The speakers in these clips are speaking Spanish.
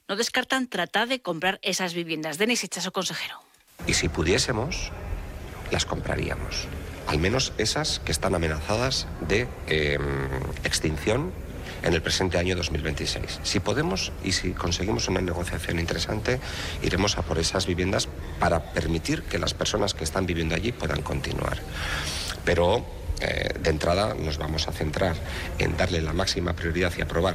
no descartan tratar de comprar esas viviendas. Denis Itxaso, consejero. Y si pudiésemos, las compraríamos. Al menos esas que están amenazadas de extinción en el presente año 2026. Si podemos y si conseguimos una negociación interesante, iremos a por esas viviendas para permitir que las personas que están viviendo allí puedan continuar. Pero de entrada nos vamos a centrar en darle la máxima prioridad y aprobar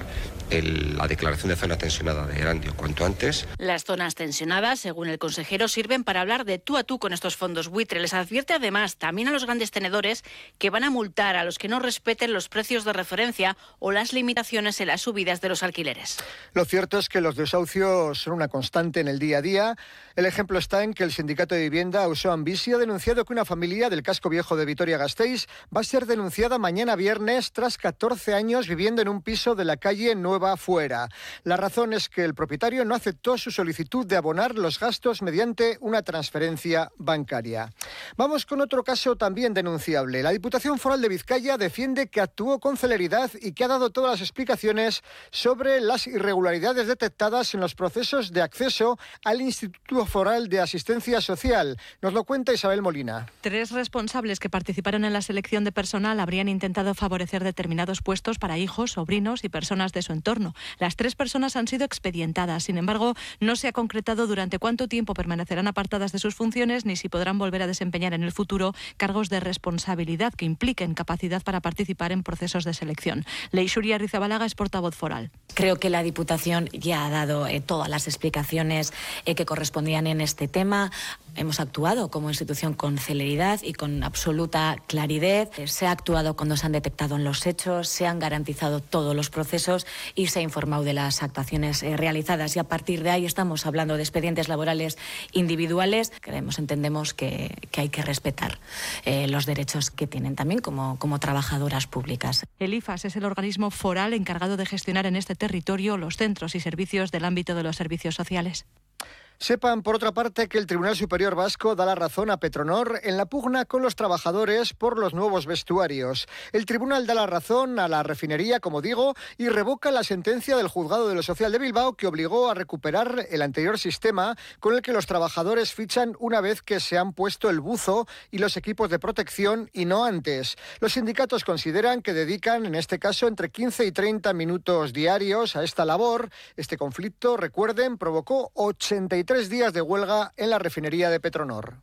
la declaración de zona tensionada de Erandio cuanto antes. Las zonas tensionadas, según el consejero, sirven para hablar de tú a tú con estos fondos buitre. Les advierte además también a los grandes tenedores que van a multar a los que no respeten los precios de referencia o las limitaciones en las subidas de los alquileres. Lo cierto es que los desahucios son una constante en el día a día. El ejemplo está en que el sindicato de vivienda Auzoan Bizi ha denunciado que una familia del casco viejo de Vitoria-Gasteiz va a ser denunciada mañana viernes tras 14 años viviendo en un piso de la calle Nueva Fuera. La razón es que el propietario no aceptó su solicitud de abonar los gastos mediante una transferencia bancaria. Vamos con otro caso también denunciable. La Diputación Foral de Vizcaya defiende que actuó con celeridad y que ha dado todas las explicaciones sobre las irregularidades detectadas en los procesos de acceso al Instituto Foral de Asistencia Social. Nos lo cuenta Isabel Molina. 3 responsables que participaron en la selección de personal habrían intentado favorecer determinados puestos para hijos, sobrinos y personas de su entorno. Las 3 personas han sido expedientadas. Sin embargo, no se ha concretado durante cuánto tiempo permanecerán apartadas de sus funciones ni si podrán volver a desempeñar en el futuro cargos de responsabilidad que impliquen capacidad para participar en procesos de selección. Leixuri Arrizabalaga es portavoz foral. Creo que la Diputación ya ha dado todas las explicaciones que correspondían en este tema. Hemos actuado como institución con celeridad y con absoluta claridad. Se ha actuado cuando se han detectado los hechos, se han garantizado todos los procesos y se ha informado de las actuaciones realizadas. Y a partir de ahí estamos hablando de expedientes laborales individuales. Entendemos que hay que respetar los derechos que tienen también como trabajadoras públicas. El IFAS es el organismo foral encargado de gestionar en este territorio los centros y servicios del ámbito de los servicios sociales. Sepan, por otra parte, que el Tribunal Superior Vasco da la razón a Petronor en la pugna con los trabajadores por los nuevos vestuarios. El tribunal da la razón a la refinería, como digo, y revoca la sentencia del Juzgado de lo Social de Bilbao que obligó a recuperar el anterior sistema con el que los trabajadores fichan una vez que se han puesto el buzo y los equipos de protección y no antes. Los sindicatos consideran que dedican, en este caso, entre 15 y 30 minutos diarios a esta labor. Este conflicto, recuerden, provocó 83 días de huelga en la refinería de Petronor.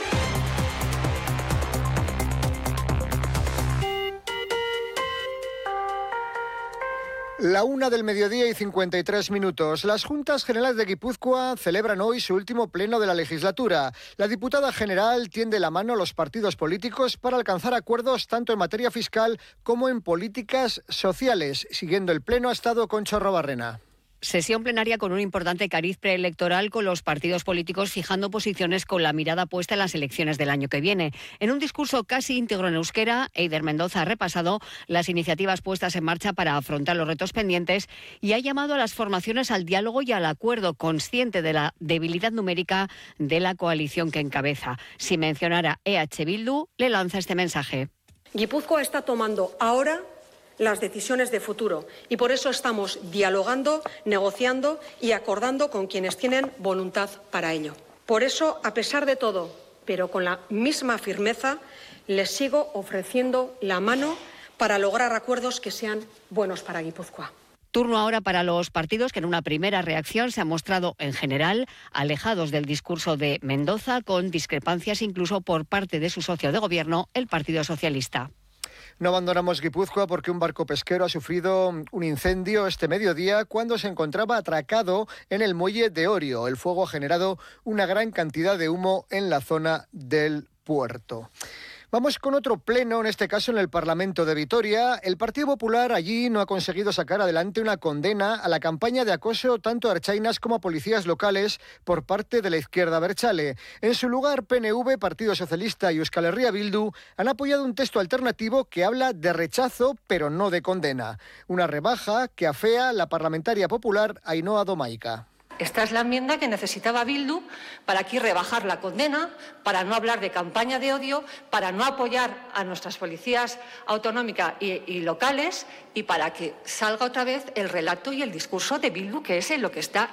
La 1 del mediodía y 53 minutos. Las Juntas Generales de Guipúzcoa celebran hoy su último pleno de la legislatura. La diputada general tiende la mano a los partidos políticos para alcanzar acuerdos tanto en materia fiscal como en políticas sociales. Siguiendo el pleno ha estado Concha Arrobarrena. Sesión plenaria con un importante cariz preelectoral, con los partidos políticos fijando posiciones con la mirada puesta en las elecciones del año que viene. En un discurso casi íntegro en euskera, Eider Mendoza ha repasado las iniciativas puestas en marcha para afrontar los retos pendientes y ha llamado a las formaciones al diálogo y al acuerdo, consciente de la debilidad numérica de la coalición que encabeza. Sin mencionar a EH Bildu, le lanza este mensaje. Guipúzcoa está tomando ahora las decisiones de futuro y por eso estamos dialogando, negociando y acordando con quienes tienen voluntad para ello. Por eso, a pesar de todo, pero con la misma firmeza, les sigo ofreciendo la mano para lograr acuerdos que sean buenos para Guipúzcoa. Turno ahora para los partidos que en una primera reacción se han mostrado en general alejados del discurso de Mendoza, con discrepancias incluso por parte de su socio de gobierno, el Partido Socialista. No abandonamos Guipúzcoa porque un barco pesquero ha sufrido un incendio este mediodía cuando se encontraba atracado en el muelle de Orio. El fuego ha generado una gran cantidad de humo en la zona del puerto. Vamos con otro pleno, en este caso en el Parlamento de Vitoria. El Partido Popular allí no ha conseguido sacar adelante una condena a la campaña de acoso tanto a ertzainas como a policías locales por parte de la izquierda abertzale. En su lugar, PNV, Partido Socialista y Euskal Herria Bildu han apoyado un texto alternativo que habla de rechazo, pero no de condena. Una rebaja que afea la parlamentaria popular Ainhoa Domaica. Esta es la enmienda que necesitaba Bildu para aquí rebajar la condena, para no hablar de campaña de odio, para no apoyar a nuestras policías autonómicas y locales y para que salga otra vez el relato y el discurso de Bildu, que es en lo que está